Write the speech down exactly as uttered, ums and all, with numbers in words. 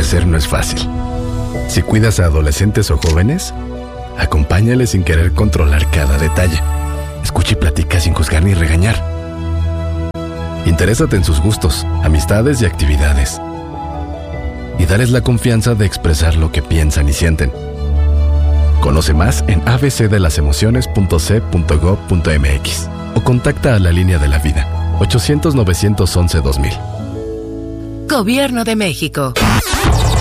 crecer no es fácil. Si cuidas a adolescentes o jóvenes, acompáñales sin querer controlar cada detalle. Escucha y platica sin juzgar ni regañar. Interésate en sus gustos, amistades y actividades. Y dales la confianza de expresar lo que piensan y sienten. Conoce más en a b c de las emociones punto c punto gob punto m x o contacta a la línea de la vida ochocientos, novecientos once, dos mil. Gobierno de México.